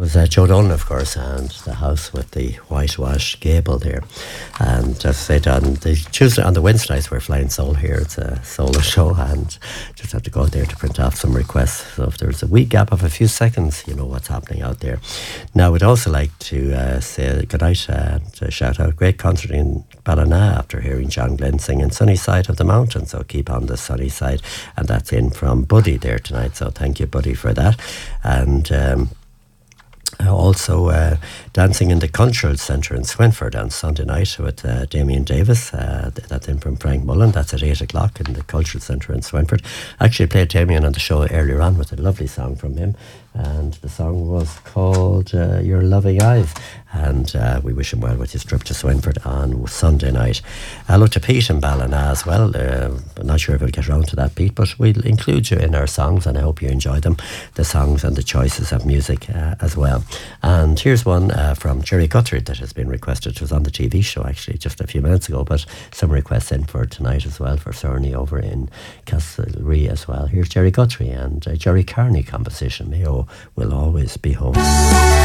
was Joe Dolan, of course, and the house with the whitewash gable there. And as I said, on the Wednesday nights, we're Flying Soul here. It's a solo show, and just have to go out there to print off some requests. So if there's a wee gap of a few seconds, you know what's happening out there. Now, we'd also like to say goodnight and shout out. Great concert in Ballina after hearing John Glenn singing Sunny Side of the Mountain. So keep on the sunny side. And that's in from Buddy there tonight. So thank you, Buddy, for that. And also dancing in the Cultural Centre in Swinford on Sunday night with Damien Davis. That's in from Frank Mullen. That's at 8 o'clock in the Cultural Centre in Swinford. Actually played Damien on the show earlier on with a lovely song from him. And the song was called Your Loving Eyes. And we wish him well with his trip to Swinford on Sunday night. Hello to Pete in Ballina as well. I'm not sure if we'll get around to that, Pete, but we'll include you in our songs, and I hope you enjoy them, the songs and the choices of music as well. And here's one from Jerry Guthrie that has been requested. It was on the TV show actually just a few minutes ago, but some requests in for tonight as well for Cerny over in Castlerea as well. Here's Jerry Guthrie and Jerry Carney composition, Mayo Will Always Be Home.